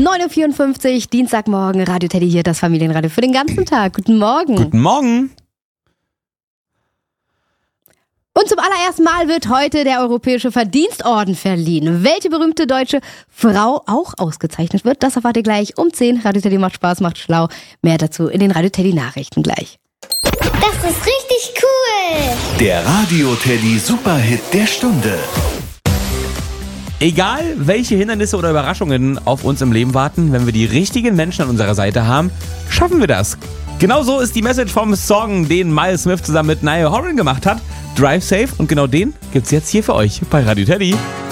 9.54 Uhr, Dienstagmorgen, Radio Teddy hier, das Familienradio für den ganzen Tag. Guten Morgen. Guten Morgen. Und zum allerersten Mal wird heute der Europäische Verdienstorden verliehen. Welche berühmte deutsche Frau auch ausgezeichnet wird, das erfahrt ihr gleich um 10. Radio Teddy macht Spaß, macht schlau. Mehr dazu in den Radio Teddy Nachrichten gleich. Das ist richtig cool. Der Radio Teddy Superhit der Stunde. Egal, welche Hindernisse oder Überraschungen auf uns im Leben warten, wenn wir die richtigen Menschen an unserer Seite haben, schaffen wir das. Genauso ist die Message vom Song, den Miles Smith zusammen mit Niall Horan gemacht hat. Drive Safe, und genau den gibt's jetzt hier für euch bei Radio Teddy.